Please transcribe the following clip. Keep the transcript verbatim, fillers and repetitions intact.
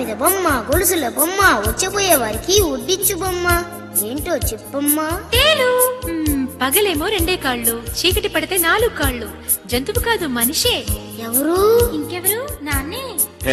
గాడిద బొమ్మ, గొలుసుల బొమ్మ, వచ్చబోయే వారికి వడ్డిచ్చు బొమ్మ. ఏంటో చెప్పమ్మా. తేలు. మ్మ్, పగలేమో రెండే కాళ్ళు, చీకటి పడితే నాలుగు కాళ్ళు. జంతువు కాదు, మనిషే. ఎవరు? ఇంకెవరు? నాన్నే.